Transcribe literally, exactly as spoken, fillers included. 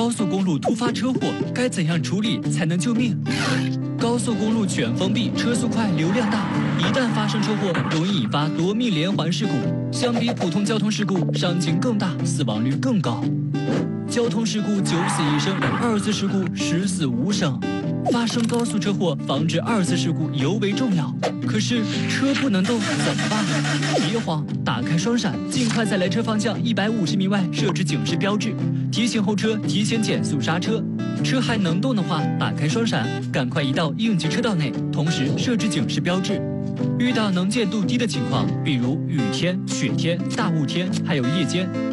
高速公路突发车祸该怎样处理才能救命？高速公路全封闭，车速快，流量大，一旦发生车祸，容易引发夺命连环事故。相比普通交通事故，伤情更大，死亡率更高。交通事故九死一生，二次事故十死无生。发生高速车祸，防止二次事故尤为重要。可是车不能动，怎么办？别慌，打开双闪，尽快在来车方向一百五十米外设置警示标志，提醒后车提前减速刹车。车还能动的话，打开双闪，赶快移到应急车道内，同时设置警示标志。遇到能见度低的情况，比如雨天、雪天、大雾天，还有夜间。